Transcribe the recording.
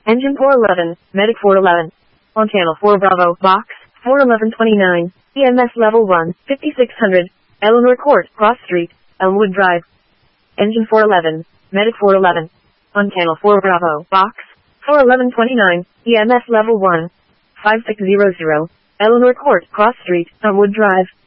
Engine 411, Medic 411. On channel 4 Bravo, box, 41129, EMS level 1, 5600, Eleanor Court, Cross Street, Elmwood Drive. Engine 411, Medic 411. On channel 4 Bravo, box, 41129, EMS level 1, 5600, Eleanor Court, Cross Street, Elmwood Drive.